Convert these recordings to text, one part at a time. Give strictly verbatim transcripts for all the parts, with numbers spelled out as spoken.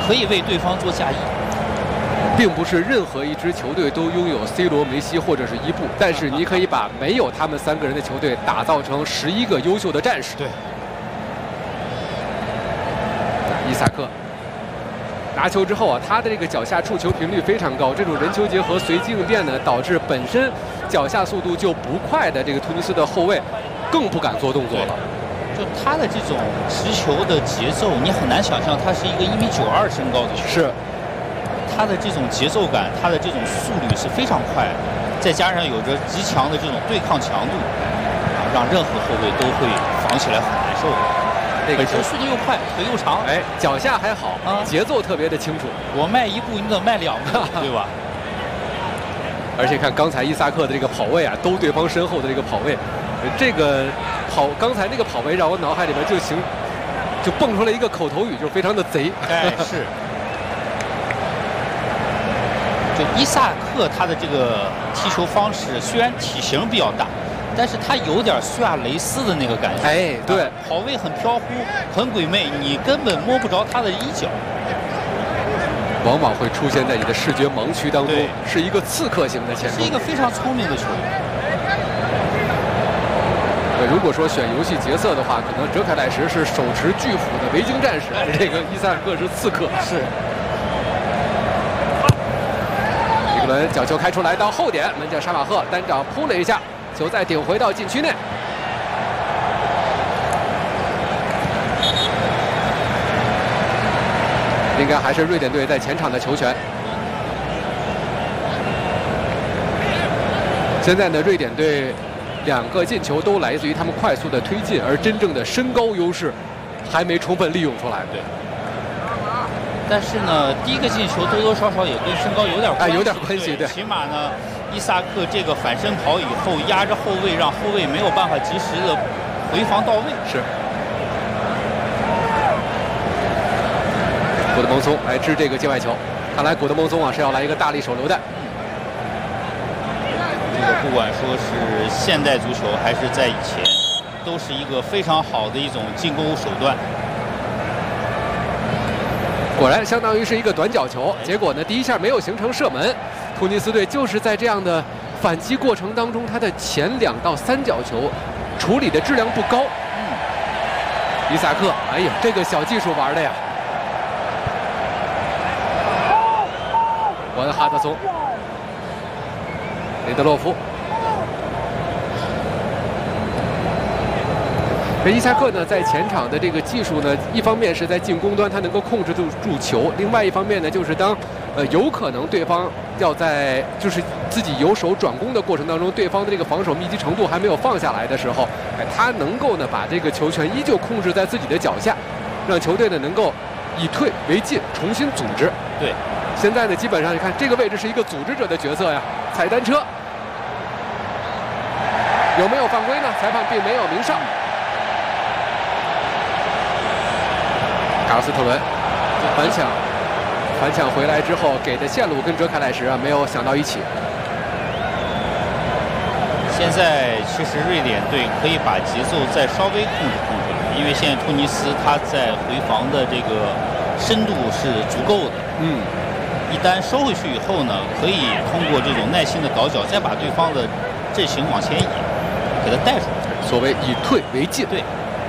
可以为对方做嫁衣。 并不是任何一支球队都拥有 C 罗、梅西或者是伊布，但是你可以把没有他们三个人的球队打造成十一个优秀的战士。 对。 伊萨克拿球之后啊，他的这个脚下触球频率非常高，这种人球结合、随机应变呢，导致本身脚下速度就不快的这个突尼斯的后卫更不敢做动作了。 就他的这种持球的节奏，你很难想象他是一个一米九二身高的球员。 是。 他的这种节奏感，他的这种速率是非常快的，再加上有着极强的这种对抗强度，啊，让任何后卫都会防起来很难受。 那个球速度又快，腿又长， 哎，脚下还好啊，节奏特别的清楚。 我迈一步，你得迈两步，对吧？ 而且看刚才伊萨克的这个跑位啊，兜对方身后的这个跑位，这个跑刚才那个跑位让我脑海里边就形就蹦出来一个口头语，就是非常的贼。 哎，是。就伊萨克他的这个踢球方式，虽然体型比较大，但是他有点苏亚雷斯的那个感觉。 哎，对， 啊、跑位很飘忽，很鬼魅，你根本摸不着他的衣角， 往往会出现在你的视觉盲区当中，是一个刺客型的前锋， 是一个非常聪明的球员。 对，如果说选游戏角色的话，可能哲凯莱什是手持巨斧的维京战士，这个伊萨克是刺客。 是。 轮角球开出来到后点，门将沙马赫单掌扑了一下，球再顶回到禁区内。应该还是瑞典队在前场的球权。现在呢，瑞典队两个进球都来自于他们快速的推进，而真正的身高优势还没充分利用出来。 对。但是呢，第一个进球多多少少也跟身高有点关系， 哎，有点关系，对。 起码呢，伊萨克这个反身跑以后压着后卫，让后卫没有办法及时的回防到位。 是。古德蒙松来支这个界外球，看来古德蒙松啊是要来一个大力手榴弹。 这个不管说是现代足球还是在以前，都是一个非常好的一种进攻手段。 果然相当于是一个短角球，结果呢第一下没有形成射门。突尼斯队就是在这样的反击过程当中，他的前两道三角球处理的质量不高。嗯，伊萨克，哎呀，这个小技术玩的呀！我的哈德松，雷德洛夫。这伊萨克呢，在前场的这个技术呢，一方面是在进攻端他能够控制住住球，另外一方面呢，就是当呃有可能对方要在就是自己由守转攻的过程当中，对方的这个防守密集程度还没有放下来的时候，哎，他能够呢把这个球权依旧控制在自己的脚下，让球队呢能够以退为进，重新组织。 对， 现在呢，基本上你看这个位置是一个组织者的角色呀，踩单车。有没有犯规呢？裁判并没有明上。卡尔斯特伦反抢，反抢回来之后给的线路跟哲凯莱什啊没有想到一起。 现在其实瑞典队可以把节奏再稍微控制控制，因为现在突尼斯他在回防的这个深度是足够的。 嗯， 一旦收回去以后呢，可以通过这种耐心的倒脚，再把对方的阵型往前移，给他带出来。 所谓以退为进。 对。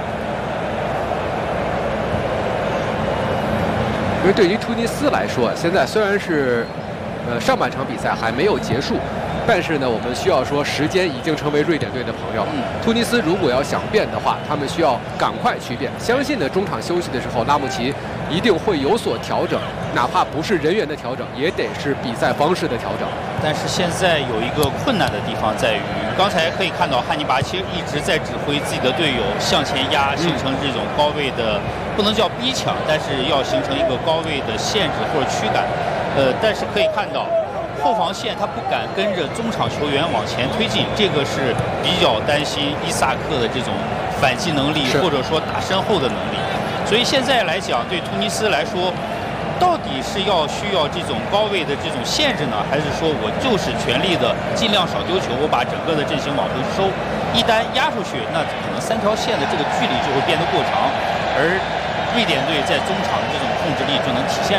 因为对于突尼斯来说，现在虽然是，呃，上半场比赛还没有结束，但是呢，我们需要说时间已经成为瑞典队的朋友了。嗯、突尼斯如果要想变的话，他们需要赶快去变。相信呢，中场休息的时候，拉姆齐一定会有所调整，哪怕不是人员的调整，也得是比赛方式的调整。 但是现在有一个困难的地方在于，刚才可以看到汉尼拔其实一直在指挥自己的队友向前压，形成这种高位的。不能叫逼抢，但是要形成一个高位的限制或者驱赶。呃，但是可以看到，后防线他不敢跟着中场球员往前推进，这个是比较担心伊萨克的这种反击能力，或者说打身后的能力。所以现在来讲，对突尼斯来说，到底是要需要这种高位的这种限制呢，还是说我就是全力的尽量少丢球，我把整个的阵型往回收？一旦压出去，那可能三条线的这个距离就会变得过长，而瑞典队在中场的这种控制力就能体现。